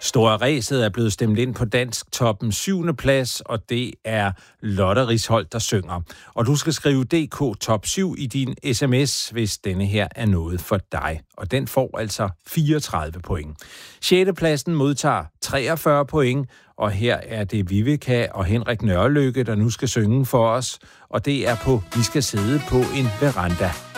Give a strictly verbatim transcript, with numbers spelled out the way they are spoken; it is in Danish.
Store Ræset er blevet stemt ind på Dansk Toppen syvende plads, og det er Lotte Risholt, der synger. Og du skal skrive D K Top syv i din sms, hvis denne her er noget for dig. Og den får altså fireogtredive point. sjette pladsen modtager treogfyrre point, og her er det Vivica og Henrik Nørrelykke, der nu skal synge for os. Og det er på Vi skal sidde på en veranda.